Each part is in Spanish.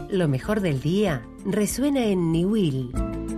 Lo mejor del día resuena en Niwil.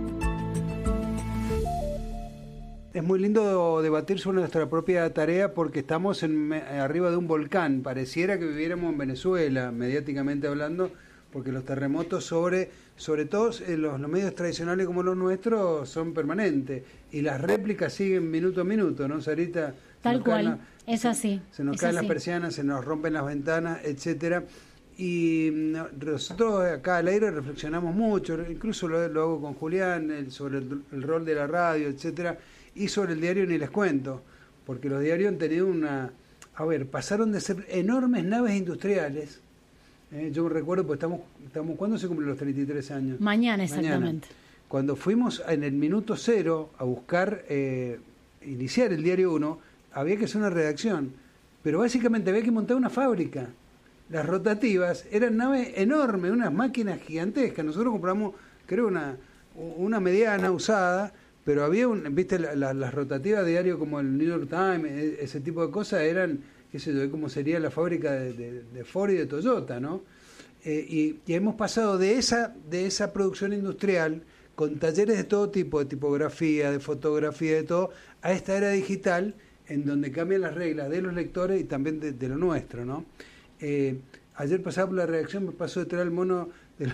Es muy lindo debatir sobre nuestra propia tarea porque estamos arriba de un volcán. Pareciera que viviéramos en Venezuela, mediáticamente hablando, porque los terremotos sobre todo los medios tradicionales como los nuestros son permanentes y las réplicas siguen minuto a minuto, ¿no, Sarita? Tal cual, es así. Se nos caen las persianas, se nos rompen las ventanas, etcétera. Y nosotros acá al aire reflexionamos mucho, incluso lo hago con Julián, sobre el rol de la radio, etcétera. Y sobre el diario ni les cuento, porque los diarios han tenido pasaron de ser enormes naves industriales. Yo recuerdo, pues estamos ¿cuándo se cumplen los 33 años? Mañana, exactamente. Cuando fuimos en el minuto cero a buscar, iniciar el diario 1, había que hacer una redacción, pero básicamente había que montar una fábrica. Las rotativas eran naves enormes, unas máquinas gigantescas. Nosotros compramos, creo, una mediana usada, pero había viste, las rotativas de diario como el New York Times, ese tipo de cosas eran, qué sé yo, como sería la fábrica de Ford y de Toyota, ¿no? Y hemos pasado de esa producción industrial con talleres de todo tipo, de tipografía, de fotografía, de todo, a esta era digital en donde cambian las reglas de los lectores y también de lo nuestro, ¿no? Ayer pasaba por la redacción, me pasó detrás del mono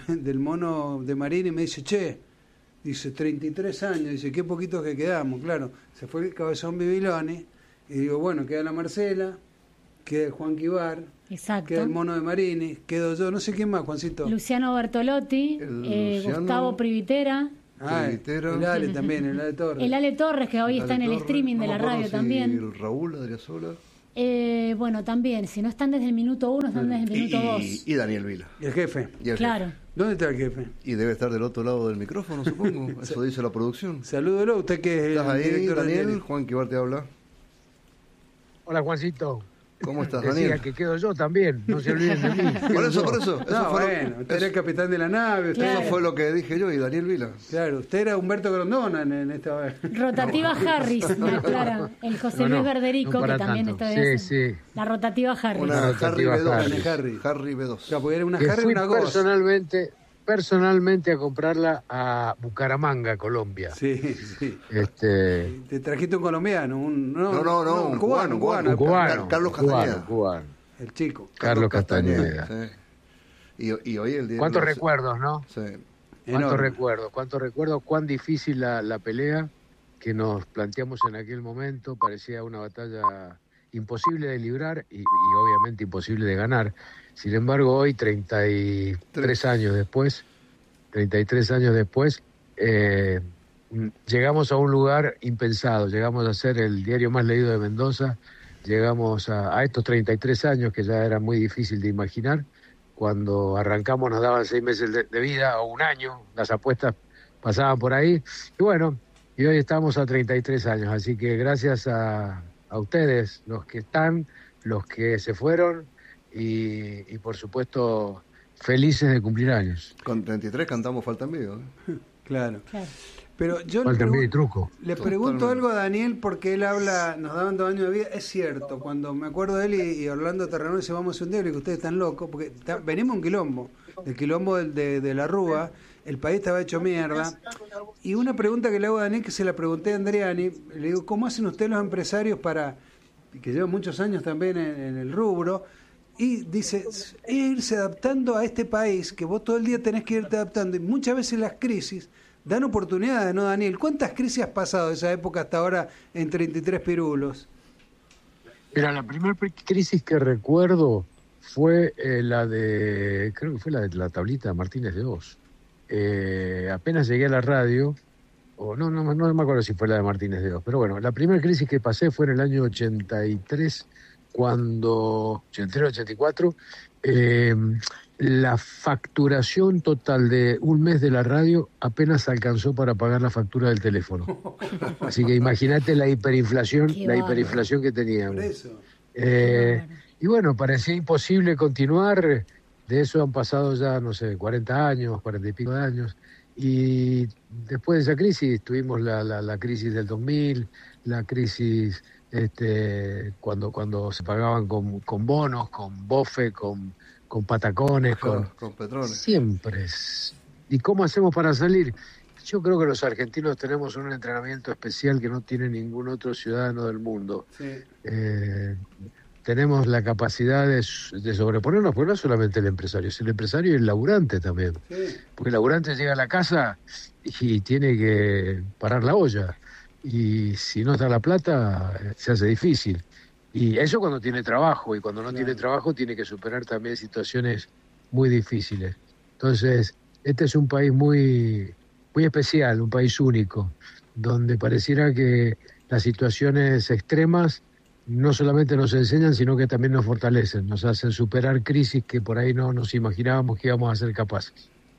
de Marín y me dice, dice, 33 años, dice, qué poquitos que quedamos, claro, se fue el Cabezón Bibiloni, y digo, bueno, queda la Marcela, queda el Juan Quibar, exacto, queda el mono de Marini, quedo yo, no sé quién más, Juancito. Luciano Bertolotti, Gustavo Privitera. El Ale también, el Ale Torres. El Ale Torres, que hoy está en el streaming de la radio también. El Raúl Adriasola. Bueno, también, si no están desde el minuto 1, están desde el minuto 2. Y Daniel Vila. Y el jefe. Claro. ¿Dónde está el jefe? Y debe estar del otro lado del micrófono, supongo. Eso dice la producción. Salúdelo, usted que es ¿Estás ahí, director Daniel? Juan Quibar te habla. Hola, Juancito. ¿Cómo estás, Decía Daniel? que quedo yo también, no se olviden de mí. Por eso. Usted era el capitán de la nave. Claro. Eso fue lo que dije yo y Daniel Vila. Claro, usted era Humberto Grondona en esta... Rotativa Harris, me aclara. El José Luis Verderico, que también está de Sí. La rotativa Harris. Una Harry Harry. B2. Harry B2. Claro, porque era una Que Harry y fui una Goss. personalmente a comprarla a Bucaramanga, Colombia. Sí. Te trajiste un colombiano, un cubano. Carlos Castañeda. Cubano. El chico. Carlos Castañeda. Sí. Y hoy el día. ¿Cuántos recuerdos, no? Sí. ¿Cuántos recuerdos? Cuán difícil la pelea que nos planteamos en aquel momento. Parecía una batalla imposible de librar y obviamente imposible de ganar. Sin embargo, hoy, 33 años después, llegamos a un lugar impensado. Llegamos a ser el diario más leído de Mendoza. Llegamos a estos 33 años que ya era muy difícil de imaginar. Cuando arrancamos nos daban 6 meses de vida o un año. Las apuestas pasaban por ahí. Y bueno, y hoy estamos a 33 años. Así que gracias a ustedes, los que están, los que se fueron y por supuesto felices de cumplir años. Con 33 cantamos Falta en Vivo. Claro. Pero yo le pregunto algo a Daniel porque él habla, nos daban 2 años de vida, es cierto, cuando me acuerdo de él y Orlando Terranova dice vamos a un diario que ustedes están locos, porque venimos un quilombo, el quilombo de la Rúa, el país estaba hecho mierda, y una pregunta que le hago a Daniel, que se la pregunté a Andriani, le digo, ¿cómo hacen ustedes los empresarios que llevan muchos años también en el rubro, y dice, es irse adaptando a este país, que vos todo el día tenés que irte adaptando, y muchas veces las crisis dan oportunidades, ¿no, Daniel? ¿Cuántas crisis has pasado de esa época hasta ahora en 33 pirulos? Mira, la primera crisis que recuerdo fue creo que fue la de la tablita de Martínez de Oz. Apenas llegué a la radio, no me acuerdo si fue la de Martínez de Oz, pero bueno, la primera crisis que pasé fue en el año 83, 83-84, la facturación total de un mes de la radio apenas alcanzó para pagar la factura del teléfono. Así que imagínate la hiperinflación que teníamos. Y bueno, parecía imposible continuar. De eso han pasado ya, 40 años, 40 y pico de años. Y después de esa crisis tuvimos la crisis del 2000, la crisis cuando se pagaban con bonos, con bofe, con con patacones, con petróleo. Siempre. ¿Y cómo hacemos para salir? Yo creo que los argentinos tenemos un entrenamiento especial que no tiene ningún otro ciudadano del mundo. Sí. Tenemos la capacidad de sobreponernos, porque no es solamente el empresario, es el empresario y el laburante también. Sí. Porque el laburante llega a la casa y tiene que parar la olla. Y si no está la plata, se hace difícil. Y eso cuando tiene trabajo, y cuando no tiene trabajo tiene que superar también situaciones muy difíciles. Entonces, este es un país muy, muy especial, un país único, donde pareciera que las situaciones extremas no solamente nos enseñan, sino que también nos fortalecen, nos hacen superar crisis que por ahí no nos imaginábamos que íbamos a ser capaces.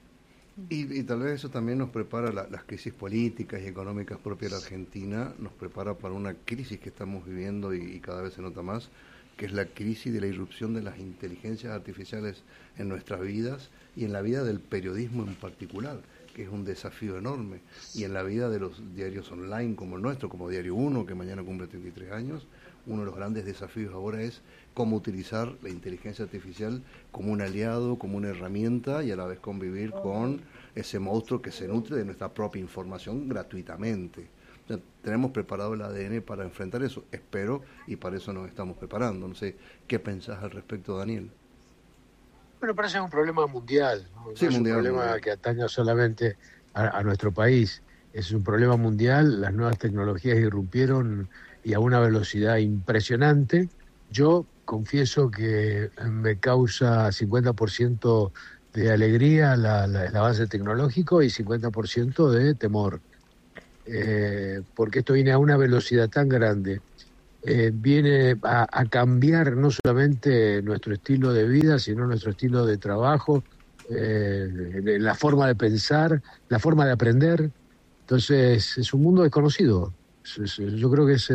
Y tal vez eso también nos prepara, las crisis políticas y económicas propias de la Argentina, nos prepara para una crisis que estamos viviendo y cada vez se nota más, que es la crisis de la irrupción de las inteligencias artificiales en nuestras vidas y en la vida del periodismo en particular, que es un desafío enorme, y en la vida de los diarios online como el nuestro, como Diario 1, que mañana cumple 33 años, uno de los grandes desafíos ahora es cómo utilizar la inteligencia artificial como un aliado, como una herramienta, y a la vez convivir con ese monstruo que se nutre de nuestra propia información gratuitamente. O sea, tenemos preparado el ADN para enfrentar eso, espero, y para eso nos estamos preparando. No sé, ¿qué pensás al respecto, Daniel? Bueno, parece que es un problema mundial, ¿no? Sí, No es mundial, un problema mundial. que ataña solamente a nuestro país. Es un problema mundial, las nuevas tecnologías irrumpieron y a una velocidad impresionante. Yo confieso que me causa 50% de alegría el avance tecnológico y 50% de temor, porque esto viene a una velocidad tan grande. Viene a cambiar no solamente nuestro estilo de vida, sino nuestro estilo de trabajo, la forma de pensar, la forma de aprender. Entonces es un mundo desconocido. Yo creo que es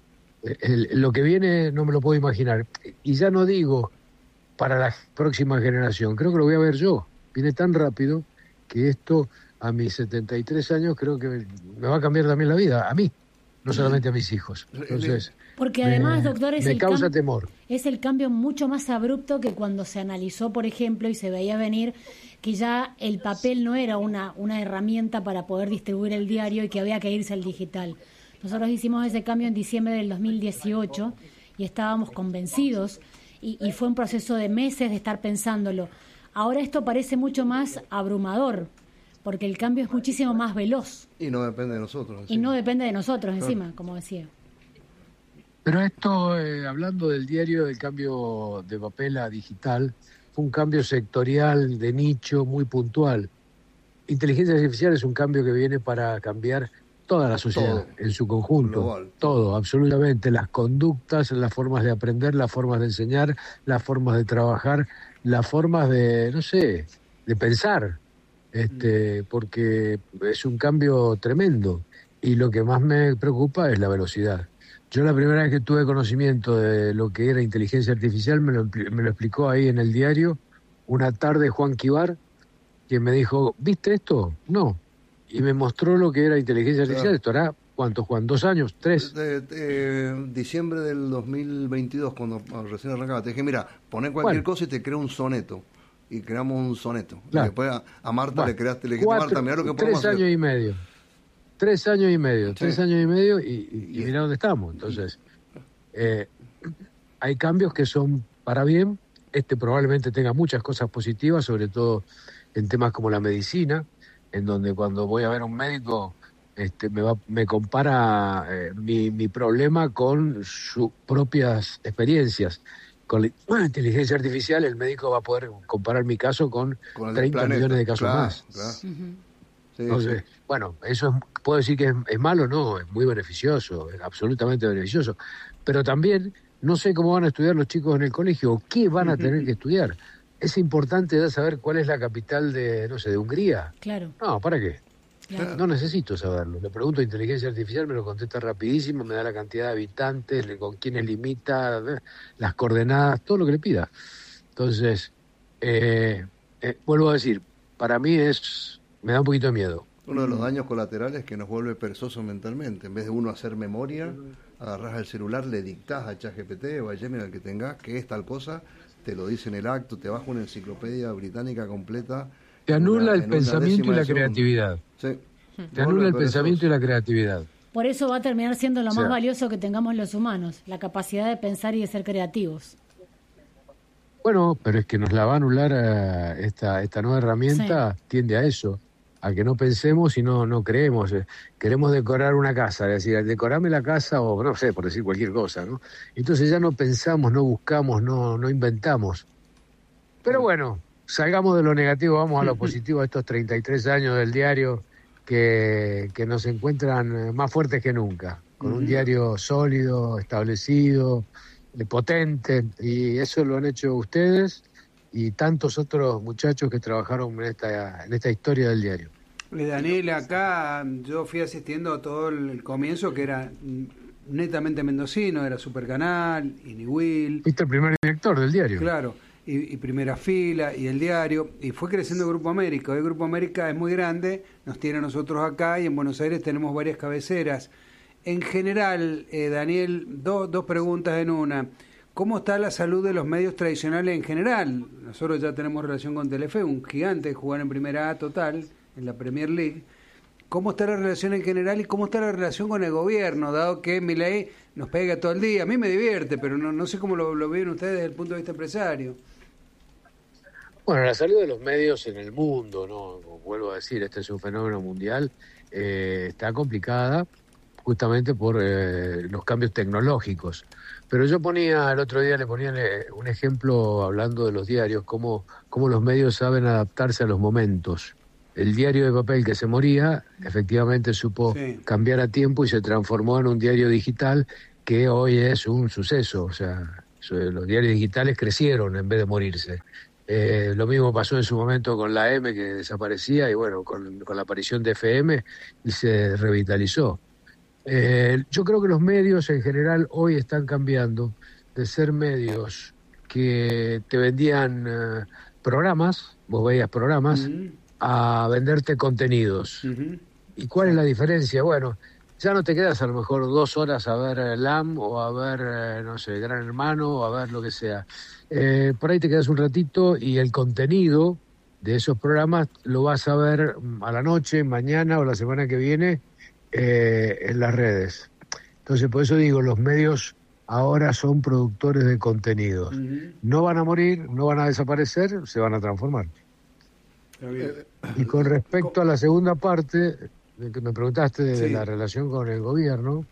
lo que viene, no me lo puedo imaginar. Y ya no digo para la próxima generación, creo que lo voy a ver yo. Viene tan rápido que esto a mis 73 años creo que me va a cambiar también la vida, a mí, no solamente a mis hijos. Entonces, porque además, doctor, me causa temor. Es el cambio mucho más abrupto que cuando se analizó, por ejemplo, y se veía venir que ya el papel no era una herramienta para poder distribuir el diario y que había que irse al digital. Nosotros hicimos ese cambio en diciembre del 2018 y estábamos convencidos y fue un proceso de meses de estar pensándolo. Ahora esto parece mucho más abrumador porque el cambio es muchísimo más veloz. Y no depende de nosotros. Y no depende de nosotros encima, como decía. Pero esto, hablando del diario, del cambio de papel a digital, fue un cambio sectorial, de nicho, muy puntual. Inteligencia artificial es un cambio que viene para cambiar toda la sociedad en su conjunto. Global. Todo, absolutamente. Las conductas, las formas de aprender, las formas de enseñar, las formas de trabajar, las formas de, no sé, de pensar. Porque es un cambio tremendo. Y lo que más me preocupa es la velocidad. Yo la primera vez que tuve conocimiento de lo que era inteligencia artificial me lo explicó ahí en el diario una tarde Juan Quibar, que me dijo, ¿viste esto? No. Y me mostró lo que era inteligencia artificial. Esto hará, ¿cuánto, Juan? ¿2 años? ¿3? Diciembre del 2022, cuando recién arrancaba, te dije, mira, poné cualquier cosa y te creo un soneto. Y creamos un soneto. Claro. Y después a Marta le creaste, le dijiste, Marta, mirá lo que podemos hacer. 3 años y medio. 3 años y medio, Sí. 3 años y medio y mirá dónde estamos. Entonces, hay cambios que son para bien. Probablemente tenga muchas cosas positivas, sobre todo en temas como la medicina, en donde cuando voy a ver a un médico me compara mi problema con sus propias experiencias. Con la inteligencia artificial el médico va a poder comparar mi caso con 30 millones de casos más. Claro. Uh-huh. Sí, Entonces, bueno, eso puedo decir que es malo, no, es muy beneficioso, es absolutamente beneficioso. Pero también no sé cómo van a estudiar los chicos en el colegio o qué van a tener que estudiar. Es importante ya saber cuál es la capital de, no sé, de Hungría. Claro. No, ¿para qué? Claro. No necesito saberlo. Le pregunto a inteligencia artificial, me lo contesta rapidísimo, me da la cantidad de habitantes, con quiénes limita, las coordenadas, todo lo que le pida. Entonces, vuelvo a decir, para mí me da un poquito de miedo. Uno de los daños colaterales es que nos vuelve perezosos mentalmente. En vez de uno hacer memoria, agarrás el celular, le dictás a ChatGPT o a Gemini, al que tengas, que es tal cosa, te lo dice en el acto, te baja una enciclopedia británica completa. Te anula el en una pensamiento y décima la de segundo. creatividad. Sí. Te anula el Pero pensamiento y la creatividad. Por eso va a terminar siendo lo O sea, más valioso que tengamos los humanos, la capacidad de pensar y de ser creativos. Bueno, pero es que nos la va a anular esta nueva herramienta, tiende a eso, a que no pensemos y no creemos. Queremos decorar una casa, es decir, decorame la casa o no sé, por decir cualquier cosa, ¿no? Entonces ya no pensamos, no buscamos, no inventamos. Pero bueno, salgamos de lo negativo, vamos a lo positivo, a estos 33 años del diario que nos encuentran más fuertes que nunca, con un diario sólido, establecido, potente, y eso lo han hecho ustedes y tantos otros muchachos que trabajaron en esta historia del diario. Daniel, acá yo fui asistiendo a todo el comienzo, que era netamente mendocino, era Supercanal, Iniwil. Fuiste el primer director del diario. Claro, y Primera Fila, y el diario, y fue creciendo Grupo América. Hoy Grupo América es muy grande, nos tiene a nosotros acá, y en Buenos Aires tenemos varias cabeceras. En general, Daniel, dos preguntas en una. ¿Cómo está la salud de los medios tradicionales en general? Nosotros ya tenemos relación con Telefe, un gigante, jugar en Primera A total, en la Premier League. ¿Cómo está la relación en general y cómo está la relación con el gobierno, dado que Milei nos pega todo el día? A mí me divierte, pero no sé cómo lo ven ustedes desde el punto de vista empresario. Bueno, la salud de los medios en el mundo, ¿no? Como vuelvo a decir, este es un fenómeno mundial, está complicada justamente por los cambios tecnológicos. Pero yo el otro día le ponía un ejemplo hablando de los diarios, cómo los medios saben adaptarse a los momentos. El diario de papel que se moría, efectivamente supo cambiar a tiempo y se transformó en un diario digital que hoy es un suceso. O sea, los diarios digitales crecieron en vez de morirse. Lo mismo pasó en su momento con la M, que desaparecía, y bueno, con la aparición de FM y se revitalizó. Yo creo que los medios en general hoy están cambiando de ser medios que te vendían programas, vos veías programas, a venderte contenidos. ¿Y cuál es la diferencia? Bueno, ya no te quedas a lo mejor 2 horas a ver LAM o a ver, no sé, Gran Hermano o a ver lo que sea. Por ahí te quedas un ratito y el contenido de esos programas lo vas a ver a la noche, mañana o la semana que viene en las redes. Entonces, por eso digo, los medios ahora son productores de contenidos. No van a morir, no van a desaparecer, se van a transformar. Y con respecto a la segunda parte, de que me preguntaste de la relación con el gobierno,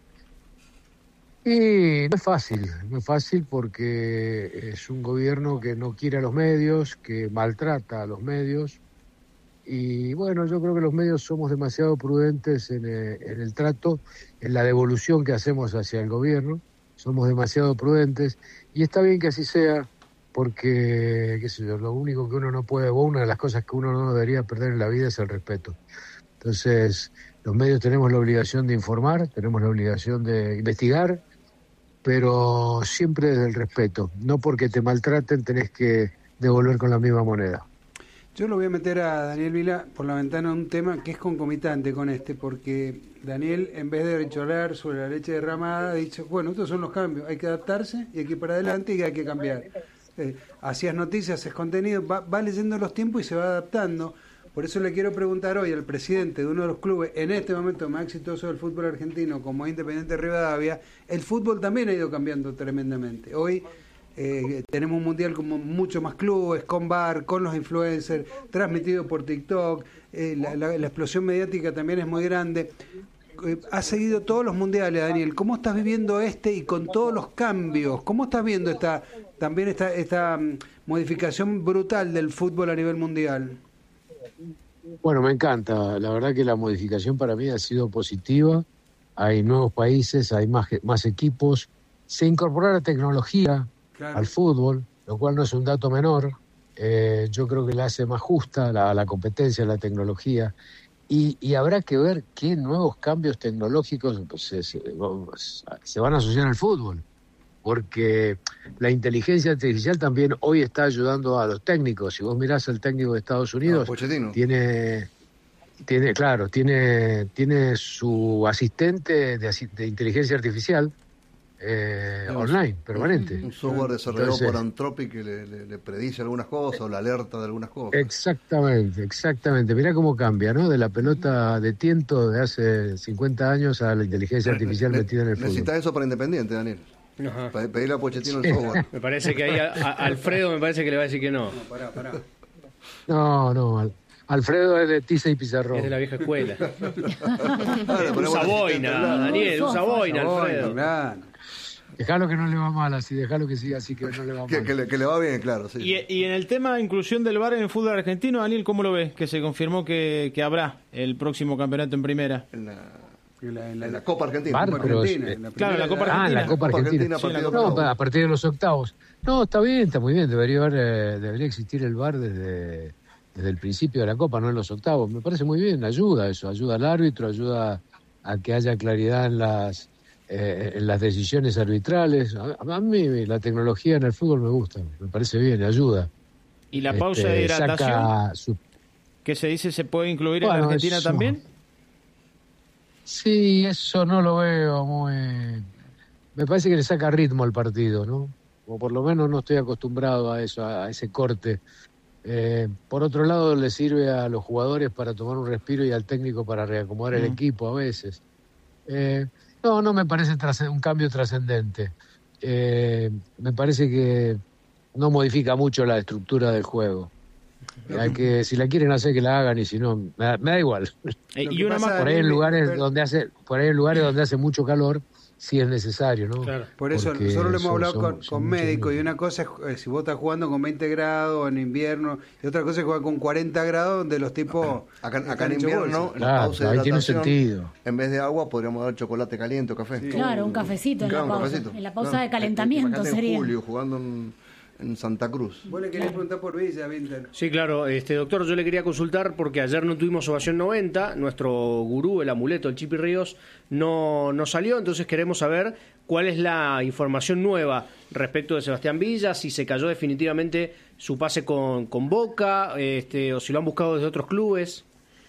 y no es fácil porque es un gobierno que no quiere a los medios, que maltrata a los medios. Y bueno, yo creo que los medios somos demasiado prudentes en el trato, en la devolución que hacemos hacia el gobierno, somos demasiado prudentes, y está bien que así sea, porque, qué sé yo, lo único que uno no puede, o una de las cosas que uno no debería perder en la vida es el respeto. Entonces, los medios tenemos la obligación de informar, tenemos la obligación de investigar, pero siempre desde el respeto, no porque te maltraten tenés que devolver con la misma moneda. Yo lo voy a meter a Daniel Vila por la ventana un tema que es concomitante con este, porque Daniel, en vez de chorar sobre la leche derramada, ha dicho, bueno, estos son los cambios, hay que adaptarse y hay que ir para adelante y hay que cambiar. Hacías noticias, haces contenido, va leyendo los tiempos y se va adaptando. Por eso le quiero preguntar hoy al presidente de uno de los clubes, en este momento más exitoso del fútbol argentino, como es Independiente Rivadavia, el fútbol también ha ido cambiando tremendamente. Hoy tenemos un mundial con mucho más clubes, con VAR, con los influencers, transmitido por TikTok, la explosión mediática también es muy grande. Has seguido todos los mundiales, Daniel. ¿Cómo estás viviendo y con todos los cambios? ¿Cómo estás viendo esta modificación brutal del fútbol a nivel mundial? Bueno, me encanta. La verdad que la modificación para mí ha sido positiva. Hay nuevos países, hay más equipos. Se incorpora la tecnología al fútbol, lo cual no es un dato menor. Yo creo que la hace más justa la competencia, la tecnología. Y habrá que ver qué nuevos cambios tecnológicos se van a asociar al fútbol. Porque la inteligencia artificial también hoy está ayudando a los técnicos. Si vos mirás al técnico de Estados Unidos, tiene su asistente de inteligencia artificial online, permanente. Un software desarrollado por Anthropic que le predice algunas cosas o la alerta de algunas cosas. Exactamente. Mirá cómo cambia, ¿no? De la pelota de tiento de hace 50 años a la inteligencia artificial metida en el fútbol. Necesitas eso para Independiente, Daniel. Ajá. Pedirle a Pochettino el software. Me parece que ahí Alfredo me parece que le va a decir que no. Pará. No, Alfredo es de Tiza y Pizarro. Es de la vieja escuela. Claro, Usa boina, Daniel, usa boina, Alfredo. Claro. Dejalo que no le va mal así, dejalo que siga así, que no le va mal. Que le va bien, claro. Sí. Y en el tema de inclusión del VAR en el fútbol argentino, Daniel, ¿cómo lo ves? Que se confirmó que habrá el próximo campeonato en primera. En la Copa Argentina. VAR, pero claro, la Copa Argentina. la Copa Argentina. Sí, A partir de los octavos. No, está muy bien. Debería existir el VAR desde el principio de la Copa, no en los octavos. Me parece muy bien, ayuda al árbitro, ayuda a que haya claridad en las decisiones arbitrales. A mí la tecnología en el fútbol me gusta, me parece bien, ayuda. ¿Y la pausa de hidratación? ¿Qué se dice se puede incluir en la Argentina también? Sí, eso no lo veo muy... Me parece que le saca ritmo al partido, ¿no? O por lo menos no estoy acostumbrado a eso, a ese corte. Por otro lado, le sirve a los jugadores para tomar un respiro y al técnico para reacomodar el equipo a veces. No me parece un cambio trascendente. Me parece que no modifica mucho la estructura del juego. Si la quieren hacer, que la hagan, y si no, me da igual. Y una más por ahí en lugares donde hace mucho calor, sí es necesario, ¿no? Claro. Por eso nosotros lo hemos hablado con médicos, y una cosa es si vos estás jugando con 20 grados en invierno, y otra cosa es jugar con 40 grados donde los tipos acá en invierno, en la claro, pausa de ahí tiene hidratación, sentido. En vez de agua podríamos dar chocolate caliente o café. Sí. Claro, un cafecito en la pausa. Cafecito. En la pausa Claro. de calentamiento Imagínate sería. en julio jugando en Santa Cruz. Vos le querés preguntar por Villa, Winter. Sí, claro, doctor, yo le quería consultar porque ayer no tuvimos ovación 90, nuestro gurú, el amuleto, el Chipi Ríos, no salió, entonces queremos saber cuál es la información nueva respecto de Sebastián Villa, si se cayó definitivamente su pase con Boca, o si lo han buscado desde otros clubes.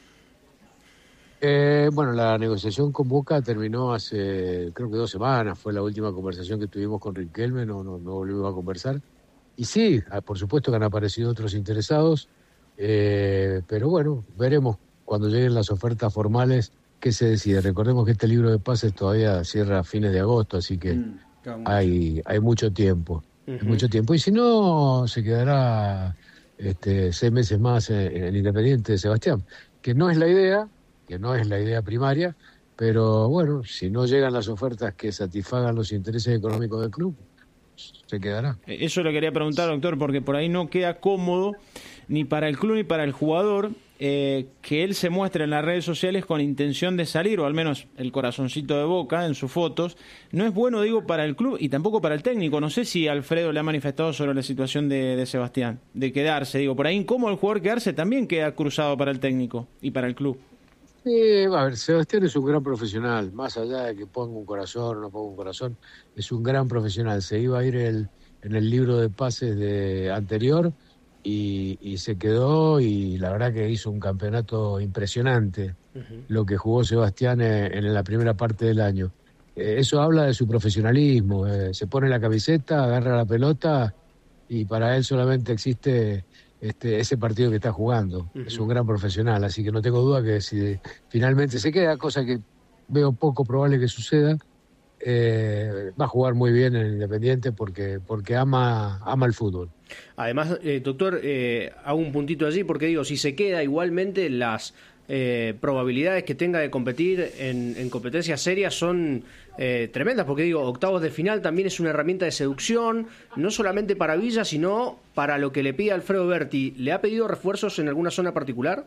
Bueno, la negociación con Boca terminó hace, creo que 2 semanas, fue la última conversación que tuvimos con Riquelme, no volvimos a conversar. Y sí, por supuesto que han aparecido otros interesados, pero bueno, veremos cuando lleguen las ofertas formales qué se decide. Recordemos que este libro de pases todavía cierra a fines de agosto, así que hay mucho tiempo. Hay mucho tiempo. Y si no, se quedará 6 meses más en Independiente de Sebastián, que no es la idea primaria, pero bueno, si no llegan las ofertas que satisfagan los intereses económicos del club, se quedará. Eso le quería preguntar, doctor, porque por ahí no queda cómodo ni para el club ni para el jugador que él se muestre en las redes sociales con intención de salir, o al menos el corazoncito de Boca en sus fotos. No es bueno, digo, para el club y tampoco para el técnico. No sé si Alfredo le ha manifestado sobre la situación de Sebastián, de quedarse. Digo, por ahí incómodo el jugador quedarse también queda cruzado para el técnico y para el club. A ver, Sebastián es un gran profesional, más allá de que ponga un corazón o no ponga un corazón, es un gran profesional. Se iba a ir en el libro de pases anterior y se quedó, y la verdad que hizo un campeonato impresionante lo que jugó Sebastián en la primera parte del año. Eso habla de su profesionalismo, se pone la camiseta, agarra la pelota y para él solamente existe ese partido que está jugando. Es un gran profesional, así que no tengo duda que si finalmente se queda, cosa que veo poco probable que suceda, va a jugar muy bien en Independiente porque ama el fútbol. Además, doctor, hago un puntito allí porque digo, si se queda, igualmente las probabilidades que tenga de competir en competencias serias son tremendas, porque digo, octavos de final también es una herramienta de seducción, no solamente para Villa, sino para lo que le pide Alfredo Berti. ¿Le ha pedido refuerzos en alguna zona particular?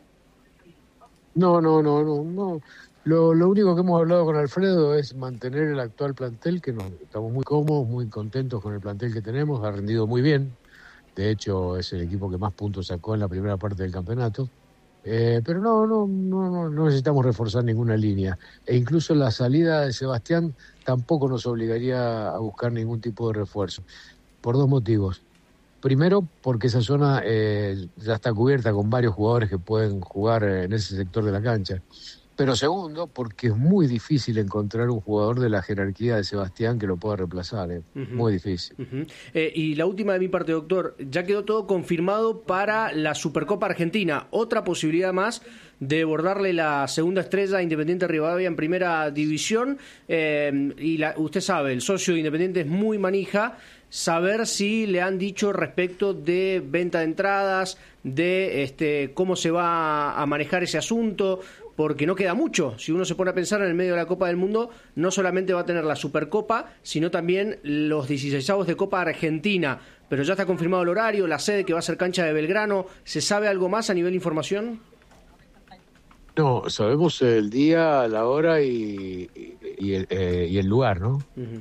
No. Lo único que hemos hablado con Alfredo es mantener el actual plantel, que estamos muy cómodos, muy contentos con el plantel que tenemos, ha rendido muy bien. De hecho, es el equipo que más puntos sacó en la primera parte del campeonato. Pero no necesitamos reforzar ninguna línea. E incluso la salida de Sebastián tampoco nos obligaría a buscar ningún tipo de refuerzo. Por 2 motivos. Primero, porque esa zona ya está cubierta con varios jugadores que pueden jugar en ese sector de la cancha. pero segundo, porque es muy difícil encontrar un jugador de la jerarquía de Sebastián que lo pueda reemplazar, muy difícil. Y la última de mi parte, doctor, ya quedó todo confirmado para la Supercopa Argentina, otra posibilidad más de bordarle la segunda estrella a Independiente Rivadavia en primera división, usted sabe, el socio de Independiente es muy manija. Saber si le han dicho respecto de venta de entradas, de cómo se va a manejar ese asunto, porque no queda mucho. Si uno se pone a pensar, en el medio de la Copa del Mundo, no solamente va a tener la Supercopa, sino también los 16avos de Copa Argentina. Pero ya está confirmado el horario, la sede que va a ser cancha de Belgrano. ¿Se sabe algo más a nivel de información? No, sabemos el día, la hora y el lugar, ¿no?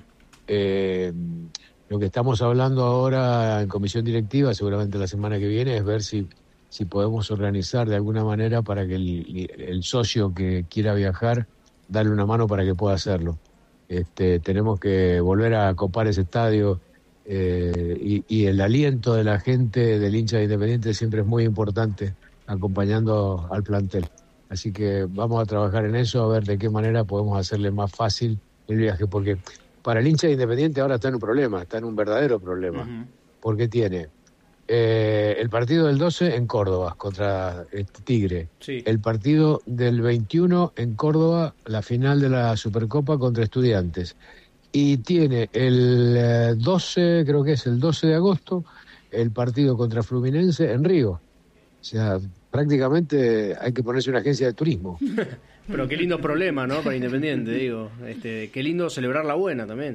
Lo que estamos hablando ahora en comisión directiva, seguramente la semana que viene, es ver si podemos organizar de alguna manera para que el socio que quiera viajar, darle una mano para que pueda hacerlo. Tenemos que volver a copar ese estadio y el aliento de la gente, del hincha de Independiente, siempre es muy importante, acompañando al plantel. Así que vamos a trabajar en eso, a ver de qué manera podemos hacerle más fácil el viaje, porque para el hincha de Independiente ahora está en un problema, está en un verdadero problema, porque tiene el partido del 12 en Córdoba contra Tigre, sí. El partido del 21 en Córdoba, la final de la Supercopa contra Estudiantes, y tiene el 12, creo que es el 12 de agosto, el partido contra Fluminense en Río. O sea, prácticamente hay que ponerse una agencia de turismo. Pero qué lindo problema, ¿no? Para Independiente, digo. Qué lindo celebrar la buena también.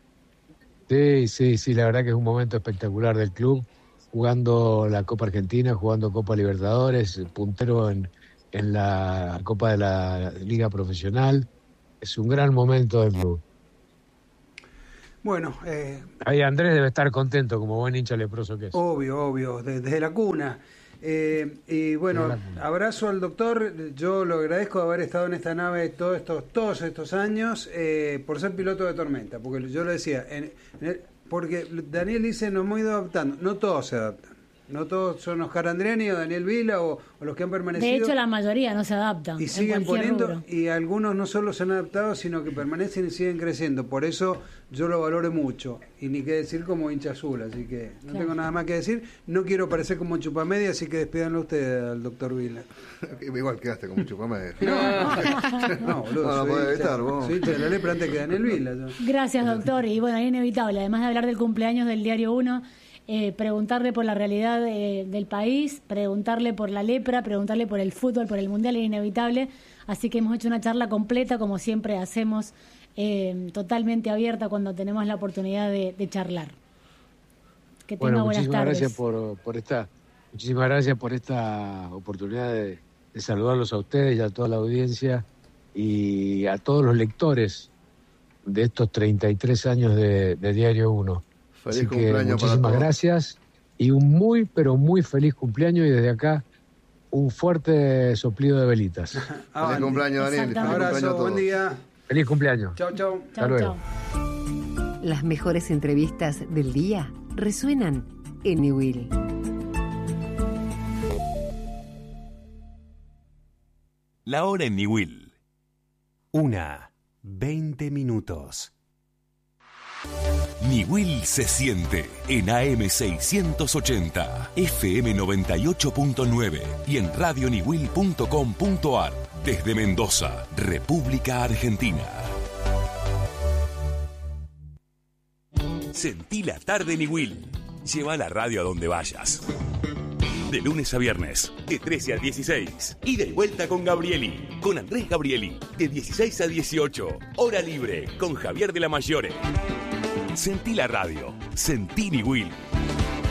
Sí, la verdad que es un momento espectacular del club, jugando la Copa Argentina, jugando Copa Libertadores, puntero en la Copa de la Liga Profesional. Es un gran momento del club. Bueno, ahí Andrés debe estar contento como buen hincha leproso que es. Obvio, desde la cuna. Y bueno, abrazo al doctor. Yo lo agradezco de haber estado en esta nave todos estos años, por ser piloto de tormenta, porque yo lo decía, porque Daniel dice nos hemos ido adaptando, no todos se adaptan, no todos son Oscar Andriani o Daniel Vila o los que han permanecido. De hecho, la mayoría no se adaptan. Y siguen poniendo, y algunos no solo se han adaptado, sino que permanecen y siguen creciendo. Por eso yo lo valoro mucho. Y ni qué decir como hincha azul, así que no tengo nada más que decir. No quiero parecer como chupamedia, así que despídanlo ustedes al doctor Vila. Igual quedaste como chupamedia. No, boludo. No puede evitar, vos. Soy hincha de la lepra antes que Daniel Vila. Gracias, doctor. Y bueno, es inevitable, además de hablar del cumpleaños del Diario 1, preguntarle por la realidad del país, preguntarle por la lepra, preguntarle por el fútbol, por el mundial, es inevitable. Así que hemos hecho una charla completa, como siempre hacemos, totalmente abierta cuando tenemos la oportunidad de charlar. Que tenga buenas tardes. Muchísimas gracias por esta oportunidad de saludarlos a ustedes y a toda la audiencia y a todos los lectores de estos 33 años de Diario 1. Así que muchísimas gracias y un muy, pero muy feliz cumpleaños, y desde acá un fuerte soplido de velitas. Feliz cumpleaños, Daniel. Un abrazo, buen día. Feliz cumpleaños. Chau. Hasta luego. Las mejores entrevistas del día resuenan en Newell. La hora en Newell. 1:20. Newell se siente en AM 680, FM 98.9 y en radionewell.com.ar desde Mendoza, República Argentina. Sentí la tarde Newell. Lleva la radio a donde vayas. De lunes a viernes, de 13 a 16. Ida y vuelta con Gabrieli, con Andrés Gabrieli, de 16 a 18. Hora libre, con Javier de la Mayore. Sentí la radio, sentí Newell.